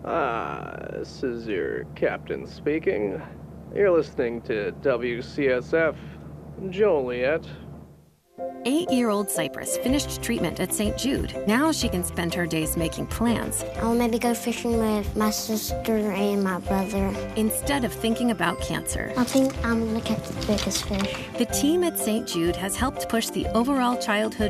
This is your captain speaking. You're listening to WCSF Joliet. 8-year-old Cypress finished treatment at St. Jude. Now she can spend her days making plans. I'll maybe go fishing with my sister and my brother. Instead of thinking about cancer. I think I'm going to catch the biggest fish. The team at St. Jude has helped push the overall childhood